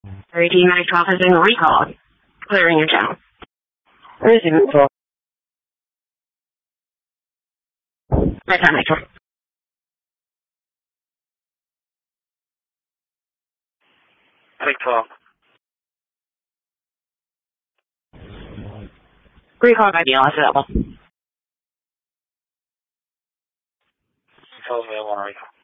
Medic processing recall. Clearing your channel. Resume call. Bedtime actual. Medic 12. Recall by BLS available. 12 available on recall.